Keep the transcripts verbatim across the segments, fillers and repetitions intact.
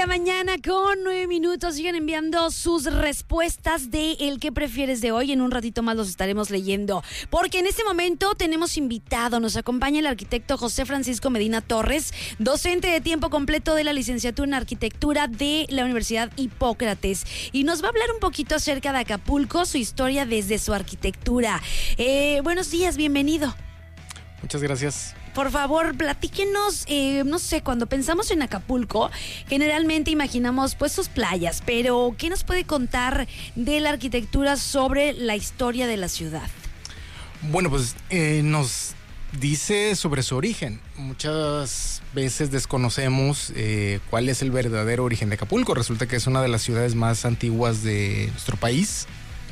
la mañana con nueve minutos. Sigan enviando sus respuestas de el que prefieres de hoy. En un ratito más los estaremos leyendo. Porque en este momento tenemos invitado. Nos acompaña el arquitecto José Francisco Medina Torres, docente de tiempo completo de la licenciatura en arquitectura de la Universidad Hipócrates. Y nos va a hablar un poquito acerca de Acapulco, su historia desde su arquitectura. Eh, buenos días, bienvenido. Muchas gracias. Por favor, platíquenos, eh, no sé, cuando pensamos en Acapulco, generalmente imaginamos pues sus playas, pero ¿qué nos puede contar de la arquitectura sobre la historia de la ciudad? Bueno, pues eh, nos dice sobre su origen. Muchas veces desconocemos eh, cuál es el verdadero origen de Acapulco. Resulta que es una de las ciudades más antiguas de nuestro país.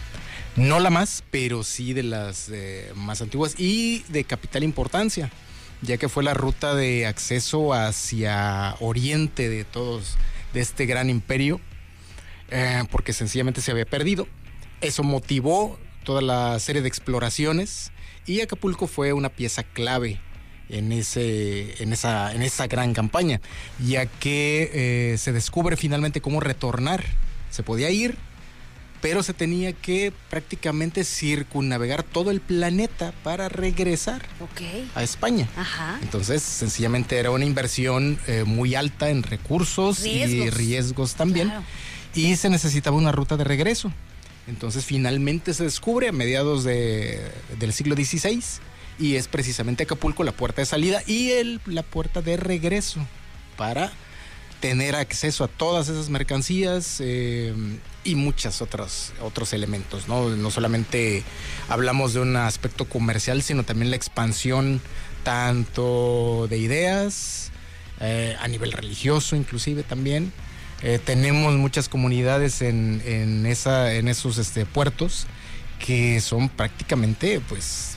No la más, pero sí de las eh, más antiguas y de capital importancia, ya que fue la ruta de acceso hacia oriente de todos, de este gran imperio, eh, porque sencillamente se había perdido. Eso motivó toda la serie de exploraciones y Acapulco fue una pieza clave en, ese, en, esa, en esa gran campaña, ya que eh, se descubre finalmente cómo retornar. Se podía ir, pero se tenía que prácticamente circunnavegar todo el planeta para regresar okay. a España. Ajá. Entonces, sencillamente era una inversión eh, muy alta en recursos riesgos. y riesgos también. Claro. Y se necesitaba una ruta de regreso. Entonces, finalmente se descubre a mediados de, del siglo dieciséis y es precisamente Acapulco la puerta de salida y el, la puerta de regreso para tener acceso a todas esas mercancías eh, y muchos otros, otros elementos, ¿no? No solamente hablamos de un aspecto comercial, sino también la expansión tanto de ideas, eh, a nivel religioso inclusive también. Eh, tenemos muchas comunidades en, en, esa, en esos este, puertos que son prácticamente, pues,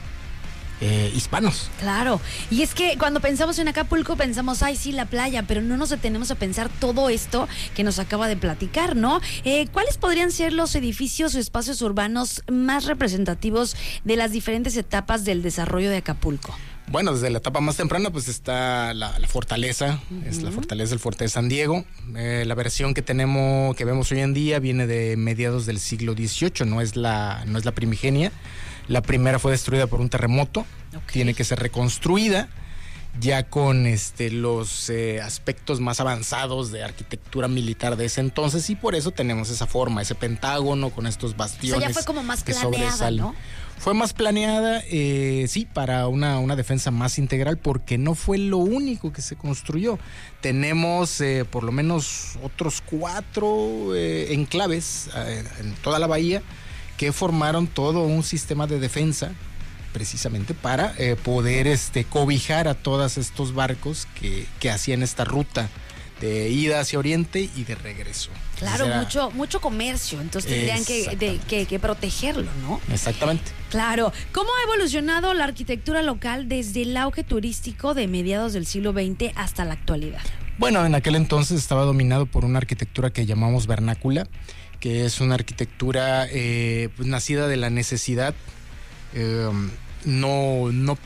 Eh, hispanos. Claro, y es que cuando pensamos en Acapulco pensamos, ay sí, la playa, pero no nos detenemos a pensar todo esto que nos acaba de platicar, ¿no? Eh, ¿Cuáles podrían ser los edificios o espacios urbanos más representativos de las diferentes etapas del desarrollo de Acapulco? Bueno, desde la etapa más temprana pues está la, la fortaleza, uh-huh. es la fortaleza, el fuerte de San Diego. Eh, la versión que tenemos, que vemos hoy en día viene de mediados del siglo dieciocho, no es la, no es la primigenia. La primera fue destruida por un terremoto, okay. Tiene que ser reconstruida ya con este, los eh, aspectos más avanzados de arquitectura militar de ese entonces y por eso tenemos esa forma, ese pentágono con estos bastiones. O sea, ya fue como más que planeada, sobresalen. ¿no? Fue más planeada, eh, sí, para una, una defensa más integral porque no fue lo único que se construyó. Tenemos eh, por lo menos otros cuatro eh, enclaves eh, en toda la bahía que formaron todo un sistema de defensa precisamente para eh, poder este, cobijar a todos estos barcos que, que hacían esta ruta de ida hacia oriente y de regreso. Claro, era... mucho mucho comercio, entonces tendrían que, de, que, que protegerlo, ¿no? Exactamente. Claro. ¿Cómo ha evolucionado la arquitectura local desde el auge turístico de mediados del siglo veinte hasta la actualidad? Bueno, en aquel entonces estaba dominado por una arquitectura que llamamos vernácula, que es una arquitectura eh, pues, nacida de la necesidad, eh, no, no